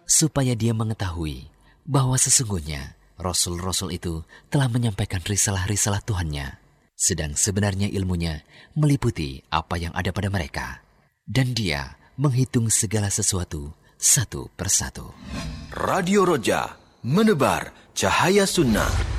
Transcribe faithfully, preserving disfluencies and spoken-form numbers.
supaya dia mengetahui bahwa sesungguhnya Rasul-Rasul itu telah menyampaikan risalah-risalah Tuhannya, sedang sebenarnya ilmunya meliputi apa yang ada pada mereka. Dan dia menghitung segala sesuatu satu persatu. Radio Roja, menebar cahaya sunnah.